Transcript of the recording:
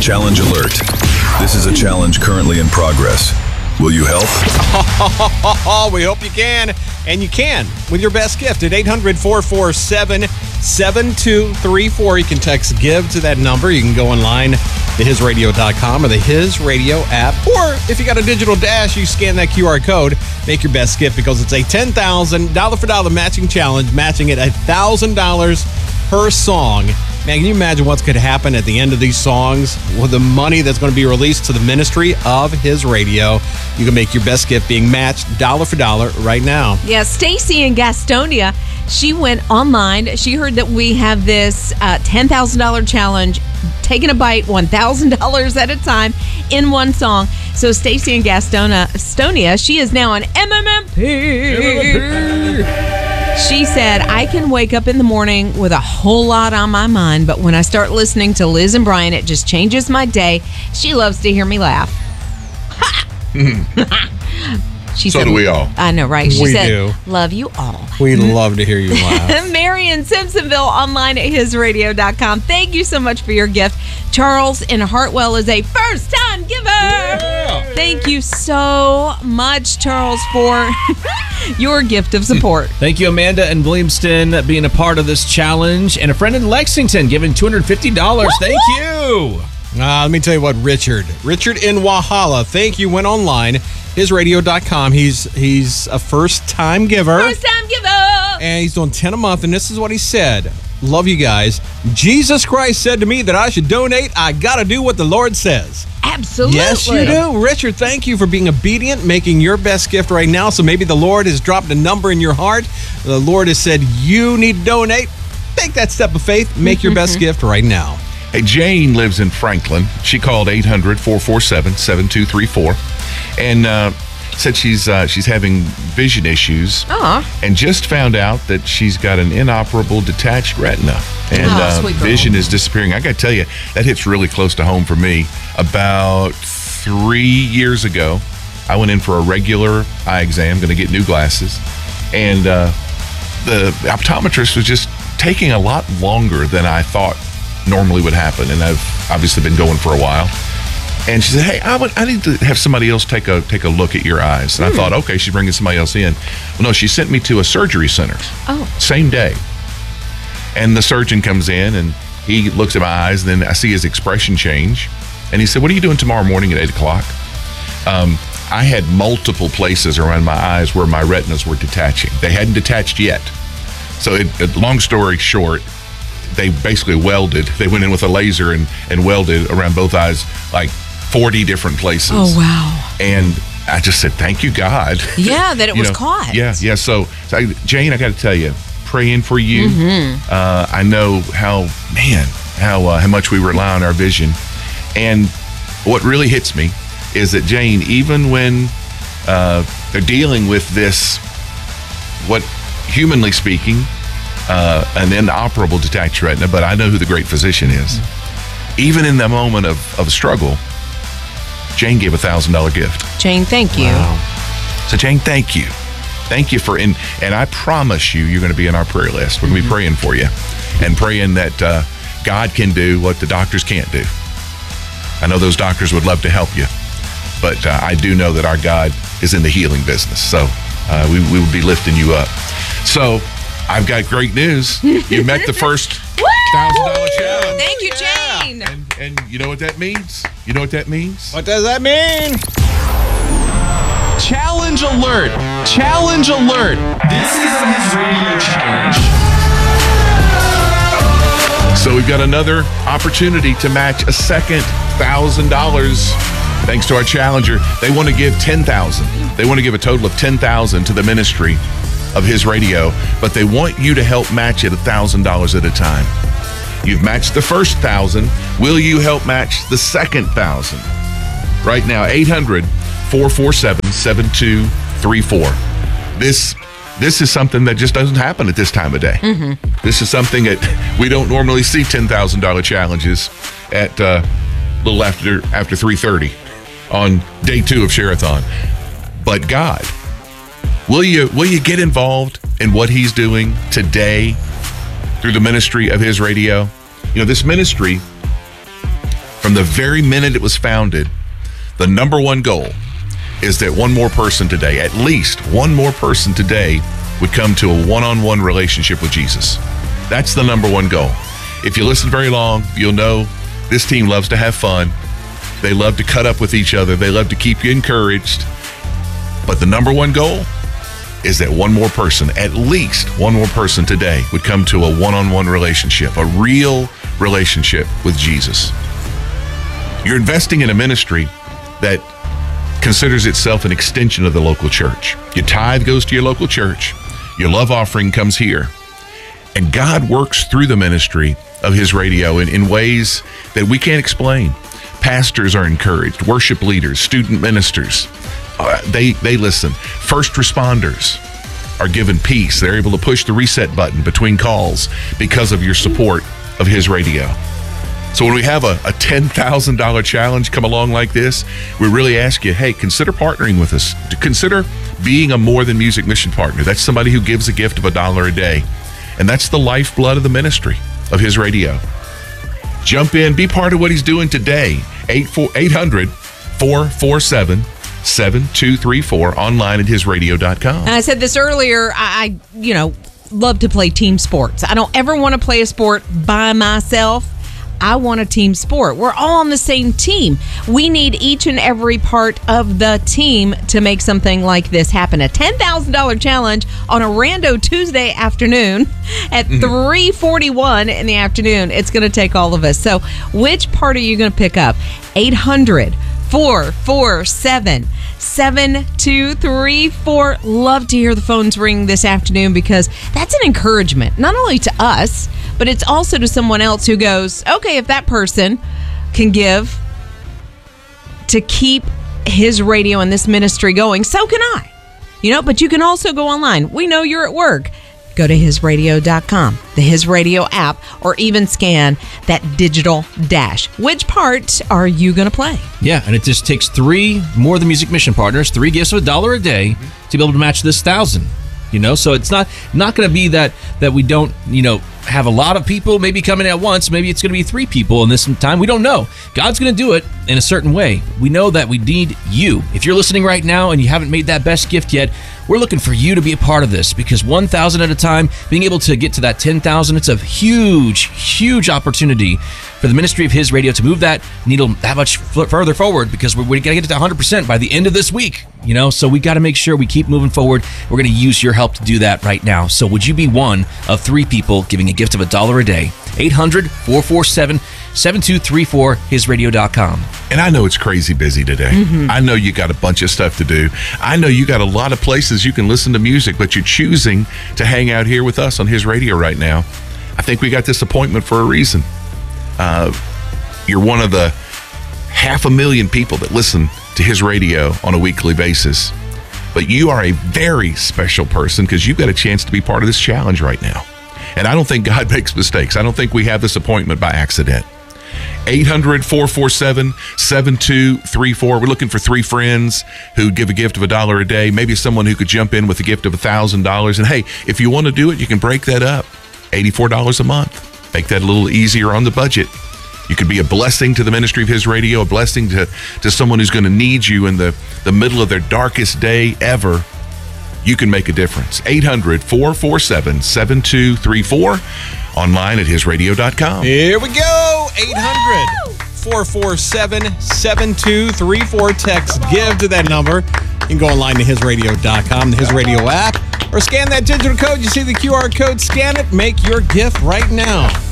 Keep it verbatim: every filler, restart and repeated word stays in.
Challenge alert. This is a challenge currently in progress. Will you help? Oh, we hope you can. And you can with your best gift at eight hundred, four four seven, seven two three four. You can text GIVE to that number. You can go online to his radio dot com or the His Radio app. Or if you got a digital dash, you scan that Q R code, make your best gift because it's a ten thousand dollars dollar for dollar matching challenge, matching it one thousand dollars per song. Man, can you imagine what's going to happen at the end of these songs with the money that's going to be released to the ministry of His Radio? You can make your best gift being matched dollar for dollar right now. Yeah, Stacy in Gastonia, she went online. She heard that we have this uh, ten thousand dollars challenge, taking a bite one thousand dollars at a time in one song. So Stacy in Gastonia, Estonia, she is now on M M M P. M M M P. She said, I can wake up in the morning with a whole lot on my mind, but when I start listening to Liz and Brian, it just changes my day. She loves to hear me laugh. She so said, do we all. I know, right? She we said, do. Love you all. We love to hear you laugh. Mary in Simpsonville, online at his radio dot com. Thank you so much for your gift. Charles in Hartwell is a first-time giver. Yeah. Thank you so much, Charles, for your gift of support. Thank you, Amanda in Williamston, being a part of this challenge. And a friend in Lexington giving two hundred fifty dollars. Thank you. Uh, let me tell you what, Richard. Richard in Wahala, thank you, went online, his radio dot com. He's he's a first-time giver. First-time giver. And he's doing ten a month, and this is what he said. Love you guys. Jesus Christ said to me that I should donate. I got to do what the Lord says. Absolutely. Yes, you do. Richard, thank you for being obedient, making your best gift right now. So maybe the Lord has dropped a number in your heart. The Lord has said, you need to donate. Take that step of faith. Make your best gift right now. Hey, Jane lives in Franklin. She called eight hundred, four four seven, seven two three four and uh, said she's uh, she's having vision issues. Aw. And just found out that she's got an inoperable detached retina. And Oh, uh, sweet girl. vision is disappearing. I got to tell you, that hits really close to home for me. About three years ago, I went in for a regular eye exam, going to get new glasses. And uh, the optometrist was just taking a lot longer than I thought normally would happen. And I've obviously been going for a while. And she said, hey, I, would, I need to have somebody else take a take a look at your eyes. And Hmm. I thought, okay, she's bringing somebody else in. Well, no, she sent me to a surgery center. Oh. Same day. And the surgeon comes in and he looks at my eyes, and then I see his expression change. And he said, what are you doing tomorrow morning at eight o'clock? Um, I had multiple places around my eyes where my retinas were detaching. They hadn't detached yet. So it, it, long story short, they basically welded. They went in with a laser and, and welded around both eyes like forty different places. Oh, wow. And I just said, thank you, God. Yeah, that it You was know, caught. Yeah, yeah. So, so I, Jane, I got to tell you, praying for you. Mm-hmm. Uh, I know how, man, how uh, how much we rely on our vision. And what really hits me is that, Jane, even when uh, they're dealing with this, what, humanly speaking, uh, an inoperable detached retina, but I know who the great physician is. Even in the moment of, of struggle, Jane gave a one thousand dollars gift. Jane, thank you. Wow. So, Jane, thank you. Thank you for, in, and I promise you, you're going to be in our prayer list. We're going to be praying for you and praying that uh, God can do what the doctors can't do. I know those doctors would love to help you, but uh, I do know that our God is in the healing business. So uh, we, we will be lifting you up. So I've got great news. You met the first one thousand dollars challenge. Thank you, Jane. And, and you know what that means? You know what that means? What does that mean? Challenge alert! Challenge alert! This is his radio challenge. So we've got another opportunity to match a second one thousand dollars thanks to our challenger. They want to give ten thousand dollars. They want to give a total of ten thousand dollars to the ministry of His Radio, but they want you to help match it one thousand dollars at a time. You've matched the first one thousand dollars. Will you help match the second one thousand dollars? Right now, eight hundred, four four seven, seven two three four. This This is something that just doesn't happen at this time of day. Mm-hmm. This is something that we don't normally see ten thousand dollars challenges at uh, a little after after three thirty on day two of Share-a-thon. But God, will you will you get involved in what He's doing today through the ministry of His Radio? You know, this ministry From the very minute it was founded, the number one goal is that one more person today, at least one more person today, would come to a one-on-one relationship with Jesus. That's the number one goal. If you listen very long, you'll know this team loves to have fun. They love to cut up with each other. They love to keep you encouraged. But the number one goal is that one more person, at least one more person today, would come to a one-on-one relationship, a real relationship with Jesus. You're investing in a ministry that considers itself an extension of the local church. Your tithe goes to your local church. Your love offering comes here. And God works through the ministry of his radio in, in ways that we can't explain. Pastors are encouraged, worship leaders, student ministers, uh, they, they listen. First responders are given peace. They're able to push the reset button between calls because of your support of his radio. So when we have a, a ten thousand dollars challenge come along like this, we really ask you, hey, consider partnering with us. Consider being a More Than Music mission partner. That's somebody who gives a gift of a dollar a day. And that's the lifeblood of the ministry of his radio. Jump in, be part of what he's doing today. eight hundred, four four seven, seven two three four, online at his radio dot com. And I said this earlier, I, I, you know, love to play team sports. I don't ever want to play a sport by myself. I want a team sport. We're all on the same team. We need each and every part of the team to make something like this happen. A ten thousand dollars challenge on a rando Tuesday afternoon at mm-hmm. three forty-one in the afternoon. It's going to take all of us. So which part are you going to pick up? eight hundred, four four seven, seven two three four. Love to hear the phones ring this afternoon because that's an encouragement, not only to us, but it's also to someone else who goes, okay, if that person can give to keep his radio and this ministry going, so can I. You know, but you can also go online. We know you're at work. Go to his radio dot com, the His Radio app, or even scan that digital dash. Which part are you going to play? Yeah, and it just takes three More Than Music mission partners, three gifts of a dollar a day to be able to match this thousand. You know, so it's not not going to be that that we don't, you know, have a lot of people maybe coming at once. Maybe it's going to be three people in this time. We don't know. God's going to do it in a certain way. We know that we need you. If you're listening right now and you haven't made that best gift yet, we're looking for you to be a part of this, because one thousand at a time, being able to get to that ten thousand, it's a huge, huge opportunity for the ministry of His Radio to move that needle that much f- further forward, because we're, we got to get it to one hundred percent by the end of this week. You know, so we got to make sure we keep moving forward. We're going to use your help to do that right now. So would you be one of three people giving a gift of a dollar a day? eight hundred, four four seven, seven two three four, his radio dot com. And I know it's crazy busy today. Mm-hmm. I know you got a bunch of stuff to do. I know you got a lot of places you can listen to music, but you're choosing to hang out here with us on His Radio right now. I think we got this appointment for a reason. Uh, you're one of the half a million people that listen to His Radio on a weekly basis. But you are a very special person because you've got a chance to be part of this challenge right now. And I don't think God makes mistakes. I don't think we have this appointment by accident. eight hundred, four four seven, seven two three four. We're looking for three friends who give a gift of a dollar a day. Maybe someone who could jump in with a gift of one thousand dollars. And hey, if you want to do it, you can break that up. eighty-four dollars a month. Make that a little easier on the budget. You could be a blessing to the ministry of His Radio, a blessing to, to someone who's going to need you in the, the middle of their darkest day ever. You can make a difference. eight hundred, four four seven, seven two three four. Online at his radio dot com. Here we go. eight hundred, four four seven, seven two three four. Text GIVE to that number. You can go online to his radio dot com, the His Radio app, or scan that digital code. You see the Q R code, scan it, make your gift right now.